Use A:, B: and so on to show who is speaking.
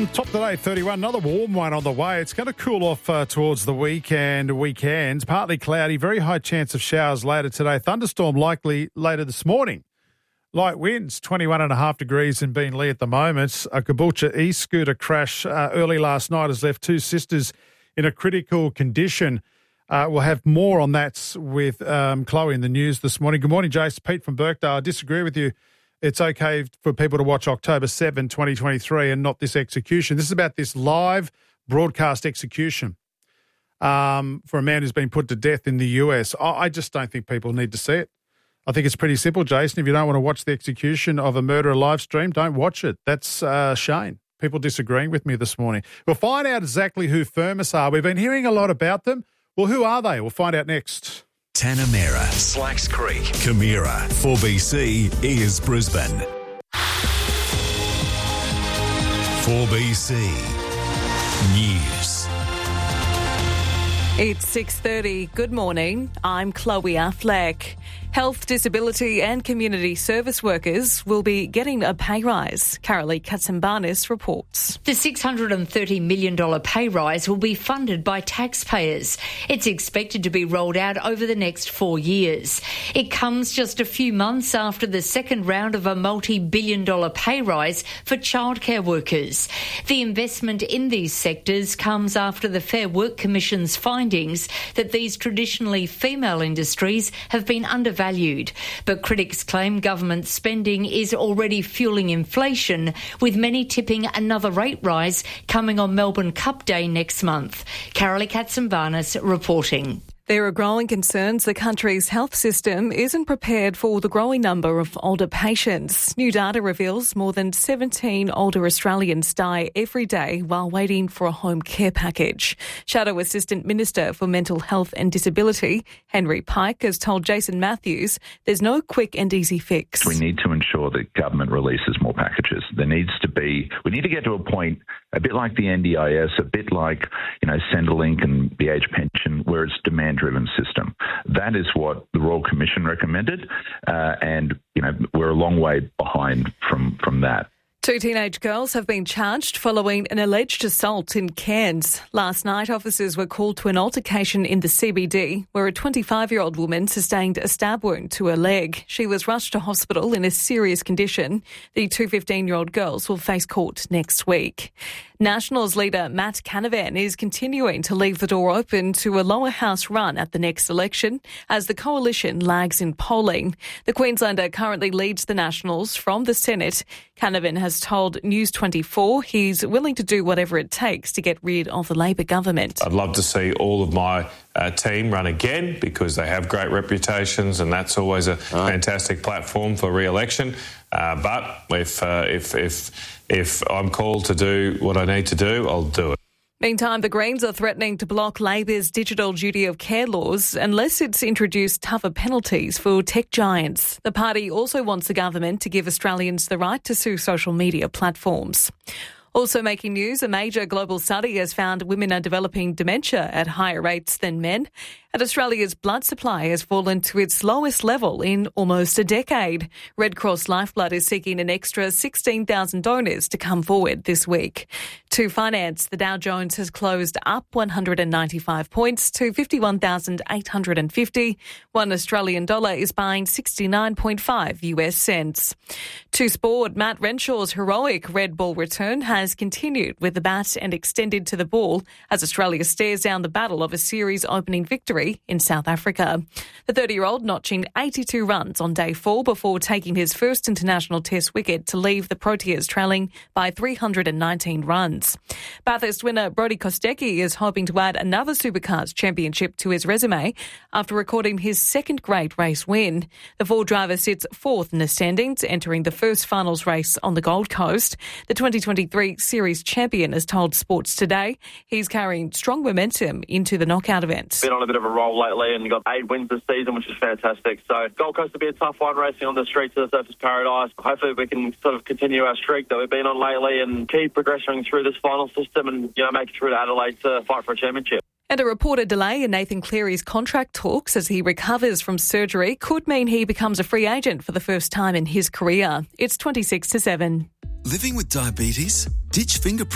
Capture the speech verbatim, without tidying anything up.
A: Top today, thirty-one. Another warm one on the way. It's going to cool off uh, towards the weekend, weekends. Partly cloudy, very high chance of showers later today. Thunderstorm likely later this morning. Light winds, twenty-one and a half degrees in Beenleigh at the moment. A Caboolture e-scooter crash uh, early last night has left two sisters in a critical condition. Uh, we'll have more on that with um, Chloe in the news this morning. Good morning, Jace. Pete from Birkdale. I disagree with you. It's okay for people to watch October seventh, twenty twenty-three and not this execution. This is about this live broadcast execution um, for a man who's been put to death in the U S. I, I just don't think people need to see it. I think it's pretty simple, Jason. If you don't want to watch the execution of a murderer live stream, don't watch it. That's uh, Shane. People disagreeing with me this morning. We'll find out exactly who Firmus are. We've been hearing a lot about them. Well, who are they? We'll find out next.
B: Tanamera, Slacks Creek, Camira, four B C is Brisbane. four B C News.
C: It's six thirty. Good morning. I'm Chloe Affleck. Health, disability and community service workers will be getting a pay rise. Carolee Katsimbanis reports.
D: The six hundred thirty million dollars pay rise will be funded by taxpayers. It's expected to be rolled out over the next four years. It comes just a few months after the second round of a multi-billion dollar pay rise for childcare workers. The investment in these sectors comes after the Fair Work Commission's findings that these traditionally female industries have been undervalued. But critics claim government spending is already fueling inflation, with many tipping another rate rise coming on Melbourne Cup Day next month. Carolee Katsimbanis reporting.
C: There are growing concerns the country's health system isn't prepared for the growing number of older patients. New data reveals more than seventeen older Australians die every day while waiting for a home care package. Shadow Assistant Minister for Mental Health and Disability, Henry Pike, has told Jason Matthews there's no quick and easy fix.
E: We need to ensure that government releases more packages. There needs to be, we need to get to a point, a bit like the N D I S, a bit like, you know, Centrelink and the age pension, where it's demand-driven system. That is what the Royal Commission recommended, uh, and, you know, we're a long way behind from, from that.
C: Two teenage girls have been charged following an alleged assault in Cairns. Last night, officers were called to an altercation in the C B D where a twenty-five-year-old woman sustained a stab wound to her leg. She was rushed to hospital in a serious condition. The two fifteen-year-old girls will face court next week. Nationals leader Matt Canavan is continuing to leave the door open to a lower house run at the next election as the coalition lags in polling. The Queenslander currently leads the Nationals from the Senate. Canavan has told News twenty-four he's willing to do whatever it takes to get rid of the Labor government.
F: I'd love to see all of my uh, team run again because they have great reputations and that's always a fantastic platform for re-election. Uh, but if, uh, if, if, if I'm called to do what I need to do, I'll do it.
C: Meantime, the Greens are threatening to block Labor's digital duty of care laws unless it's introduced tougher penalties for tech giants. The party also wants the government to give Australians the right to sue social media platforms. Also making news, a major global study has found women are developing dementia at higher rates than men, and Australia's blood supply has fallen to its lowest level in almost a decade. Red Cross Lifeblood is seeking an extra sixteen thousand donors to come forward this week. To finance, the Dow Jones has closed up one hundred ninety-five points to fifty-one thousand eight hundred fifty. One Australian dollar is buying sixty-nine point five U S cents. To sport, Matt Renshaw's heroic red ball return has continued with the bat and extended to the ball as Australia stares down the battle of a series opening victory in South Africa. The thirty-year-old notching eighty-two runs on day four before taking his first international test wicket to leave the Proteas trailing by three hundred nineteen runs. Bathurst winner Brodie Kostecki is hoping to add another Supercars championship to his resume after recording his second great race win. The Ford driver sits fourth in the standings, entering the first finals race on the Gold Coast. The twenty twenty-three series champion has told Sports Today he's carrying strong momentum into the knockout event.
G: Been on a bit of a roll lately and got eight wins this season, which is fantastic. So Gold Coast will be a tough one, racing on the streets of the Surfers Paradise. Hopefully we can sort of continue our streak that we've been on lately and keep progressing through this final system and, you know, make it through to Adelaide to fight for a championship.
C: And a reported delay in Nathan Cleary's contract talks as he recovers from surgery could mean he becomes a free agent for the first time in his career. It's twenty-six to seven.
B: Living with diabetes? Ditch fingerprint.